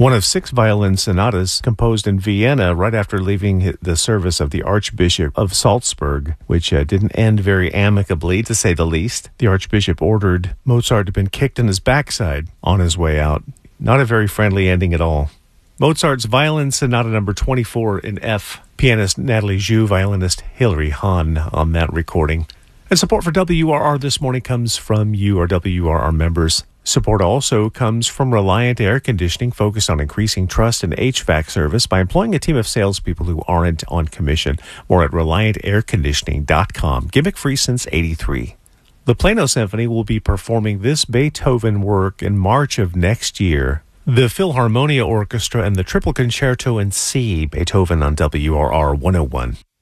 one of 6 violin sonatas composed in Vienna right after leaving the service of the Archbishop of Salzburg, which didn't end very amicably, to say the least. The Archbishop ordered Mozart to have been kicked in his backside on his way out. Not a very friendly ending at all. Mozart's Violin Sonata number 24 in F. Pianist Natalie Zhu, violinist Hilary Hahn on that recording. And support for WRR this morning comes from you, our WRR members. Support also comes from Reliant Air Conditioning, focused on increasing trust in HVAC service by employing a team of salespeople who aren't on commission. More at ReliantAirConditioning.com. Gimmick-free since '83. The Plano Symphony will be performing this Beethoven work in March of next year. The Philharmonia Orchestra and the Triple Concerto in C, Beethoven on WRR 101.